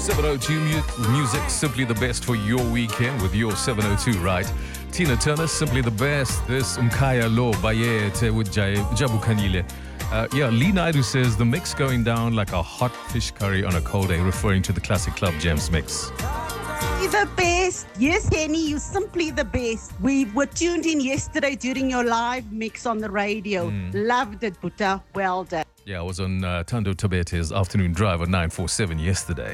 702 music, simply the best for your weekend with your 702, right? Tina Turner, simply the best. This Umkhaya Lo Bayete with Jabu Kanile. Lee Naidu says the mix going down like a hot fish curry on a cold day, referring to the classic Club Gems mix. The best. Yes, Henny, you're simply the best. We were tuned in yesterday during your live mix on the radio. Loved it, Buta. Well done. Yeah, I was on Tando Tabete's afternoon drive on 947 yesterday.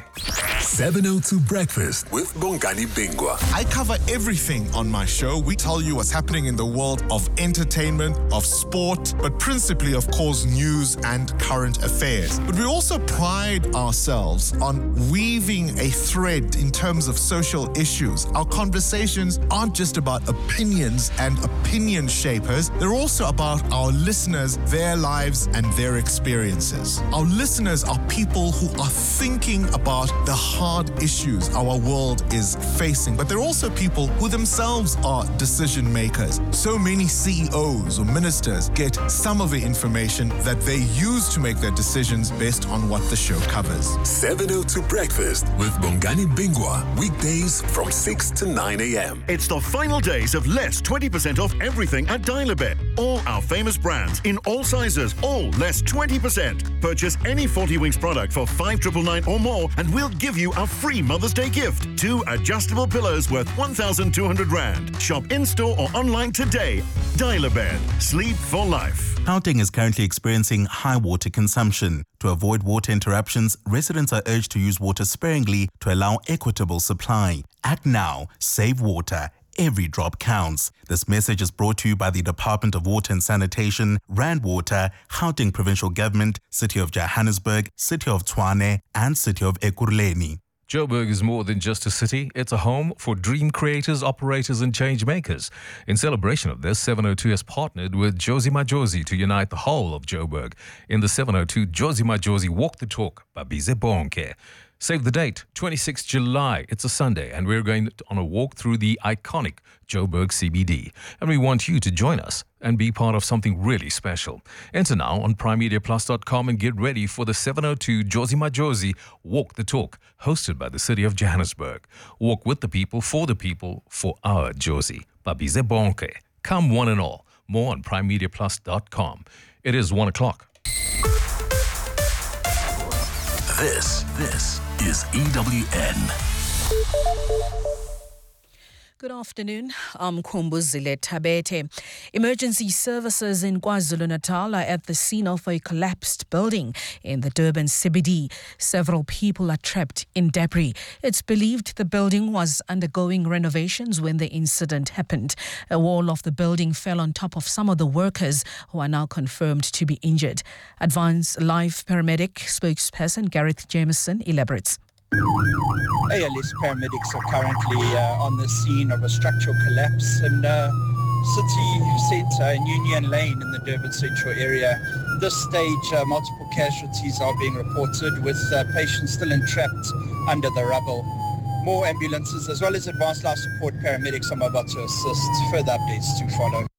702 Breakfast with Bongani Bingwa. I cover everything on my show. We tell you what's happening in the world of entertainment, of sport, but principally, of course, news and current affairs. But we also pride ourselves on weaving a thread in terms of social issues. Our conversations aren't just about opinions and opinion shapers. They're also about our listeners, their lives and their experiences. Our listeners are people who are thinking about the hard issues our world is facing, but they're also people who themselves are decision makers. So many CEOs or ministers get some of the information that they use to make their decisions based on what the show covers. 702 Breakfast with Bongani Bingwa. Weekdays from 6 to 9 a.m. It's the final days of less 20% off everything at Dial-A-Bed. All our famous brands in all sizes, all less 20%. Purchase any 40 Wings product for 5,999 or more and we'll give you a free Mother's Day gift. 2 adjustable pillows worth 1,200 Rand. Shop in-store or online today. Dial-A-Bed. Sleep for life. Gauteng is currently experiencing high water consumption. To avoid water interruptions, residents are urged to use water sparingly to allow equitable supply. Act now. Save water. Every drop counts. This message is brought to you by the Department of Water and Sanitation, Rand Water, Gauteng Provincial Government, City of Johannesburg, City of Tshwane, and City of Ekurhuleni. Joburg is more than just a city. It's a home for dream creators, operators, and change makers. In celebration of this, 702 has partnered with Jozi Majozi to unite the whole of Joburg in the 702 Jozi Majozi Walk the Talk by Bize Bonke. Save the date, 26 July. It's a Sunday, and we're going on a walk through the iconic Joburg CBD. And we want you to join us and be part of something really special. Enter now on primemediaplus.com and get ready for the 702 Jozi Majozi Walk the Talk, hosted by the City of Johannesburg. Walk with the people, for our Jozi. Babize Bonke. Come one and all. More on primemediaplus.com. It is 1 o'clock. This is EWN. Good afternoon. I'm Kumbuzile Tabete. Emergency services in KwaZulu-Natal are at the scene of a collapsed building in the Durban CBD. Several people are trapped in debris. It's believed the building was undergoing renovations when the incident happened. A wall of the building fell on top of some of the workers who are now confirmed to be injured. Advanced Life paramedic spokesperson Gareth Jameson elaborates. ALS paramedics are currently on the scene of a structural collapse in city centre in Union Lane in the Durban Central area. At this stage, multiple casualties are being reported with patients still entrapped under the rubble. More ambulances as well as advanced life support paramedics are mobile to assist. Further updates to follow.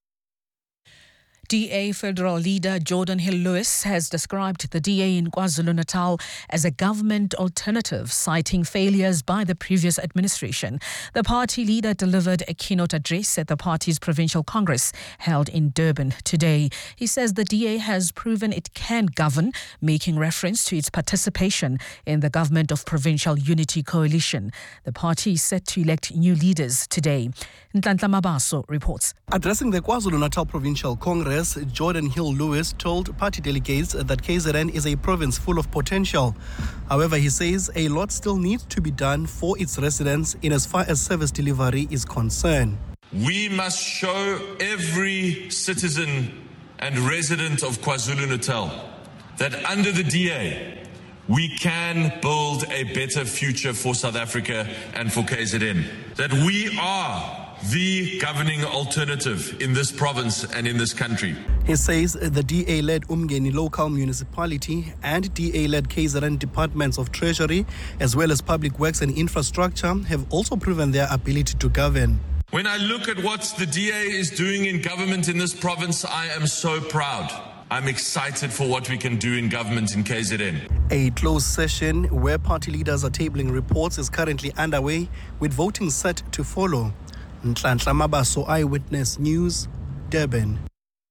DA Federal Leader Jordan Hill-Lewis has described the DA in KwaZulu-Natal as a government alternative, citing failures by the previous administration. The party leader delivered a keynote address at the party's provincial congress held in Durban today. He says the DA has proven it can govern, making reference to its participation in the Government of Provincial Unity Coalition. The party is set to elect new leaders today. Nhlanhla Mabaso reports. Addressing the KwaZulu-Natal Provincial Congress, Jordan Hill-Lewis told party delegates that KZN is a province full of potential. However, he says a lot still needs to be done for its residents in as far as service delivery is concerned. We must show every citizen and resident of KwaZulu-Natal that under the DA, we can build a better future for South Africa and for KZN. That we are the governing alternative in this province and in this country. He says the DA-led Umgeni local municipality and DA-led KZN departments of Treasury, as well as Public Works and Infrastructure, have also proven their ability to govern. When I look at what the DA is doing in government in this province, I am so proud. I'm excited for what we can do in government in KZN. A closed session where party leaders are tabling reports is currently underway, with voting set to follow. Nhlanhla Mabaso, Eyewitness News, Durban.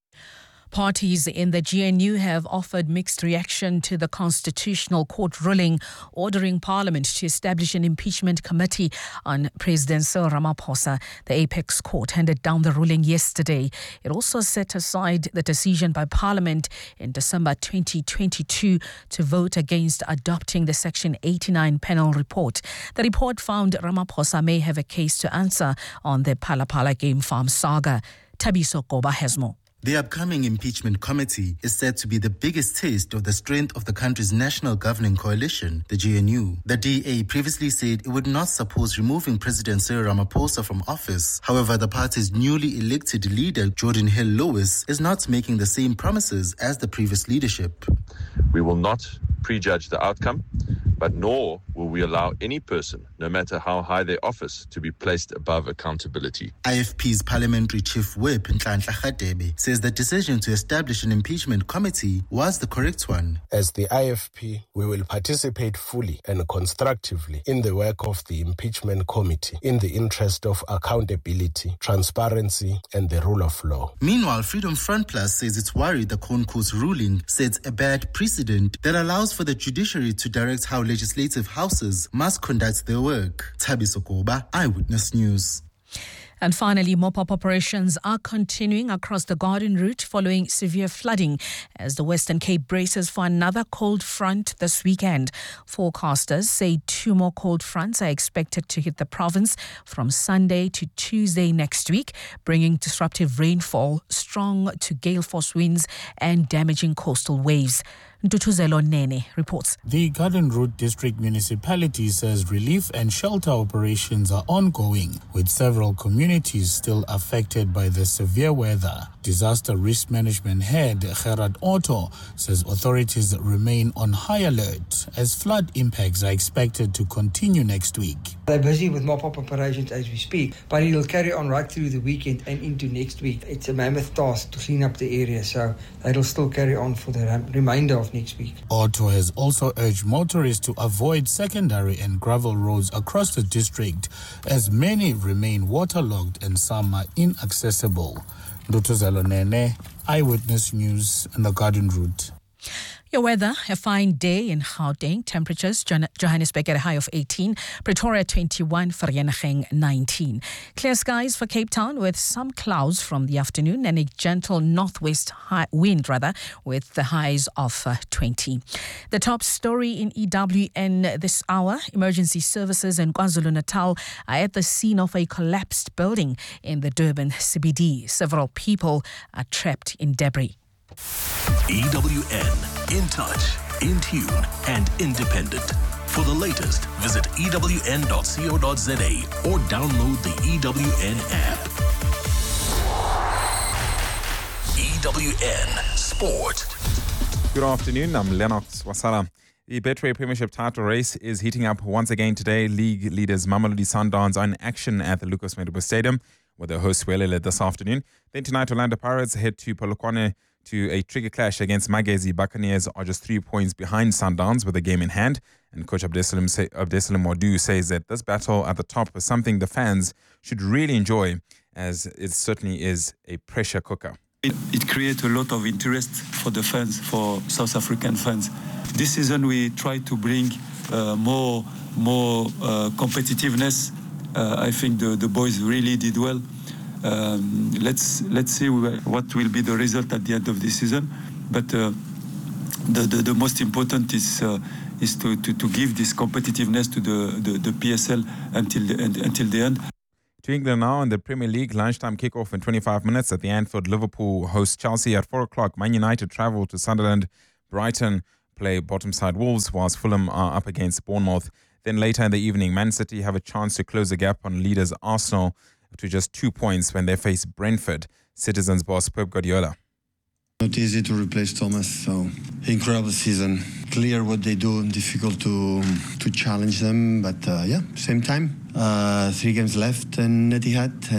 Parties in the GNU have offered mixed reaction to the Constitutional Court ruling ordering Parliament to establish an impeachment committee on President Cyril Ramaphosa. The Apex Court handed down the ruling yesterday. It also set aside the decision by Parliament in December 2022 to vote against adopting the Section 89 panel report. The report found Ramaphosa may have a case to answer on the Phala Game Farm saga. Thabiso Koba has more. The upcoming impeachment committee is said to be the biggest test of the strength of the country's national governing coalition, the GNU. The DA previously said it would not support removing President Cyril Ramaphosa from office. However, the party's newly elected leader, Jordan Hill Lewis, is not making the same promises as the previous leadership. We will not prejudge the outcome, but nor will we allow any person, no matter how high their office, to be placed above accountability. IFP's Parliamentary Chief Whip, Nhlanhla Radebe, says the decision to establish an impeachment committee was the correct one. As the IFP, we will participate fully and constructively in the work of the impeachment committee in the interest of accountability, transparency and the rule of law. Meanwhile, Freedom Front Plus says it's worried the CONCO's ruling sets a bad precedent that allows for the judiciary to direct how legislative houses must conduct their work. Thabiso Koba, Eyewitness News. And finally, mop-up operations are continuing across the Garden Route following severe flooding as the Western Cape braces for another cold front this weekend. Forecasters say 2 more cold fronts are expected to hit the province from Sunday to Tuesday next week, bringing disruptive rainfall, strong to gale force winds and damaging coastal waves. Ntutuzelo Nene reports. The Garden Route District Municipality says relief and shelter operations are ongoing, with several communities still affected by the severe weather. Disaster Risk Management Head Gerard Otto says authorities remain on high alert as flood impacts are expected to continue next week. They're busy with mop-up operations as we speak, but it'll carry on right through the weekend and into next week. It's a mammoth task to clean up the area, so it'll still carry on for the remainder of next week. Otto has also urged motorists to avoid secondary and gravel roads across the district as many remain waterlogged and some are inaccessible. Ntutuzelo Nene, Eyewitness News and the Garden Route. Your weather, a fine day in Gauteng. Temperatures, Johannesburg at a high of 18, Pretoria 21, Vereeniging 19. Clear skies for Cape Town with some clouds from the afternoon and a gentle northwest wind with the highs of 20. The top story in EWN this hour, emergency services in KwaZulu-Natal are at the scene of a collapsed building in the Durban CBD. Several people are trapped in debris. EWN, in touch, in tune, and independent. For the latest, visit ewn.co.za or download the EWN app. EWN Sport. Good afternoon, I'm Lennox Wasala. The Betway Premiership title race is heating up once again today. League leaders Mamelodi Sundowns are in action at the Lucas Madoba Stadium, where they host Welele this afternoon. Then tonight, Orlando Pirates head to Polokwane to a trigger clash against Magezi. Buccaneers are just 3 points behind Sundowns with a game in hand. And Coach Abdesalam Wadu says that this battle at the top is something the fans should really enjoy, as it certainly is a pressure cooker. It creates a lot of interest for the fans, for South African fans. This season we try to bring more competitiveness. I think the boys really did well. Let's see what will be the result at the end of this season. But the most important is to give this competitiveness to the PSL until the end. To England now in the Premier League, lunchtime kickoff in 25 minutes at the Anfield. Liverpool host Chelsea at 4 o'clock. Man United travel to Sunderland. Brighton play bottom side Wolves, whilst Fulham are up against Bournemouth. Then later in the evening, Man City have a chance to close the gap on leaders Arsenal to just 2 points when they face Brentford. Citizens boss Pep Guardiola. Not easy to replace Thomas, so incredible season. Clear what they do, difficult to challenge them, but same time. 3 games left in Etihad.